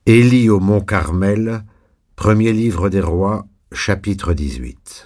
Élie au mont Carmel, premier livre des rois, chapitre 18.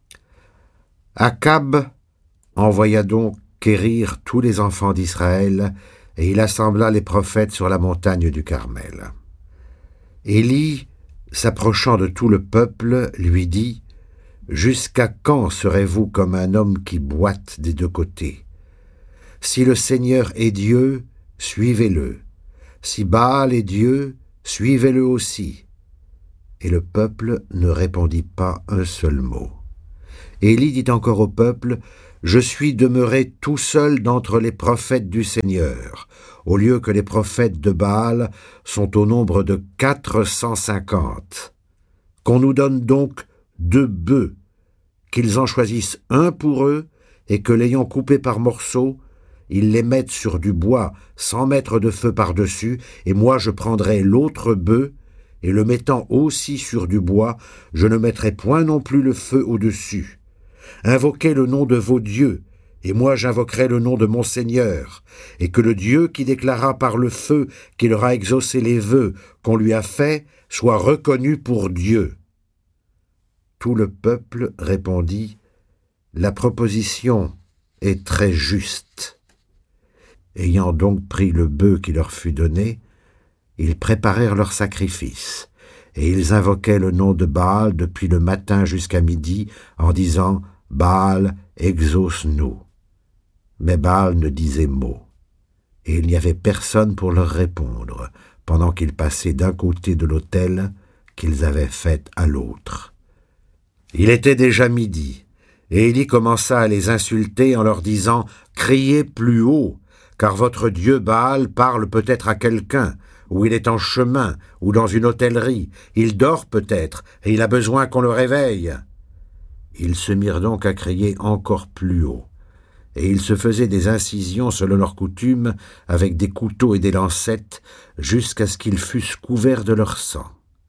Akab envoya donc quérir tous les enfants d'Israël, et il assembla les prophètes sur la montagne du Carmel. Élie, s'approchant de tout le peuple, lui dit : « Jusqu'à quand serez-vous comme un homme qui boite des deux côtés ? Si le Seigneur est Dieu, suivez-le. Si Baal est Dieu, suivez-le aussi. » Et le peuple ne répondit pas un seul mot. Élie dit encore au peuple : « Je suis demeuré tout seul d'entre les prophètes du Seigneur, au lieu que les prophètes de Baal sont au nombre de 450. Qu'on nous donne donc 2 bœufs, qu'ils en choisissent un pour eux, et que l'ayant coupés par morceaux, ils les mettent sur du bois sans mettre de feu par-dessus, et moi je prendrai l'autre bœuf, et le mettant aussi sur du bois, je ne mettrai point non plus le feu au-dessus. Invoquez le nom de vos dieux, et moi j'invoquerai le nom de mon Seigneur, et que le Dieu qui déclara par le feu qu'il aura exaucé les vœux qu'on lui a faits soit reconnu pour Dieu. » Tout le peuple répondit : « La proposition est très juste. » Ayant donc pris le bœuf qui leur fut donné, ils préparèrent leur sacrifice, et ils invoquaient le nom de Baal depuis le matin jusqu'à midi, en disant : « Baal, exauce-nous. » Mais Baal ne disait mot, et il n'y avait personne pour leur répondre, pendant qu'ils passaient d'un côté de l'autel qu'ils avaient fait à l'autre. Il était déjà midi, et Élie commença à les insulter en leur disant : « Criez plus haut, car votre Dieu Baal parle peut-être à quelqu'un, ou il est en chemin, ou dans une hôtellerie, il dort peut-être, et il a besoin qu'on le réveille. » Ils se mirent donc à crier encore plus haut, et ils se faisaient des incisions selon leur coutume, avec des couteaux et des lancettes, jusqu'à ce qu'ils fussent couverts de leur sang.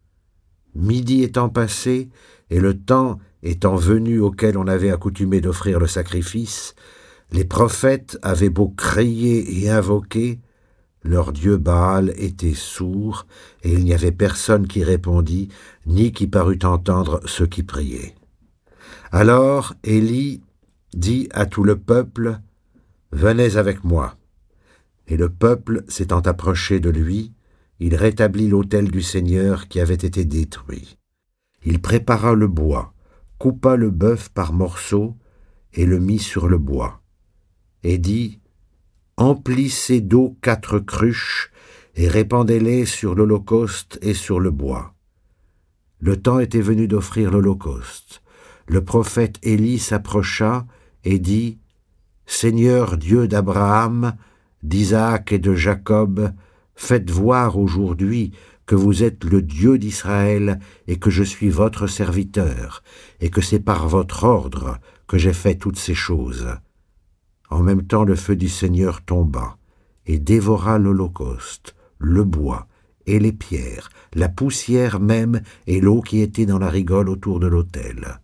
Midi étant passé, et le temps étant venu auquel on avait accoutumé d'offrir le sacrifice, les prophètes avaient beau crier et invoquer, leur dieu Baal était sourd, et il n'y avait personne qui répondit, ni qui parut entendre ceux qui priaient. Alors Élie dit à tout le peuple : « Venez avec moi. » Et le peuple s'étant approché de lui, il rétablit l'autel du Seigneur qui avait été détruit. Il prépara le bois, coupa le bœuf par morceaux et le mit sur le bois, et dit : « Emplissez d'eau 4 cruches et répandez-les sur l'holocauste et sur le bois. » Le temps était venu d'offrir l'holocauste. Le prophète Élie s'approcha et dit : « Seigneur Dieu d'Abraham, d'Isaac et de Jacob, faites voir aujourd'hui que vous êtes le Dieu d'Israël et que je suis votre serviteur, et que c'est par votre ordre que j'ai fait toutes ces choses. » En même temps, le feu du Seigneur tomba et dévora l'holocauste, le bois et les pierres, la poussière même et l'eau qui était dans la rigole autour de l'autel.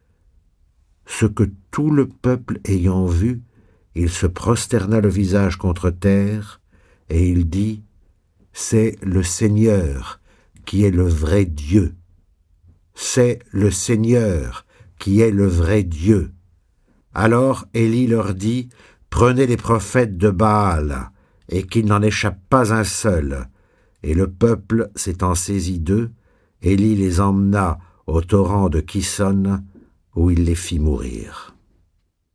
Ce que tout le peuple ayant vu, il se prosterna le visage contre terre, et il dit : « C'est le Seigneur qui est le vrai Dieu. C'est le Seigneur qui est le vrai Dieu. » Alors Élie leur dit : « Prenez les prophètes de Baal, et qu'il n'en échappe pas un seul. » Et le peuple s'étant saisi d'eux, Élie les emmena au torrent de Kison, où il les fit mourir.